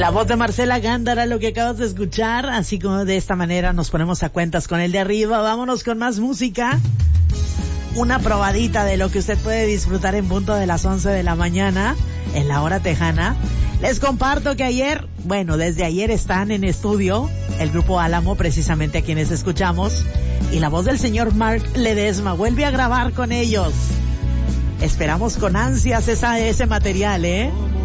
La voz de Marcela Gándara, lo que acabas de escuchar, así como de esta manera nos ponemos a cuentas con el de arriba. Vámonos con más música. Una probadita de lo que usted puede disfrutar en punto de las 11 de la mañana, en la hora tejana. Les comparto que desde ayer están en estudio el Grupo Álamo, precisamente a quienes escuchamos, y la voz del señor Mark Ledesma vuelve a grabar con ellos. Esperamos con ansias ese material,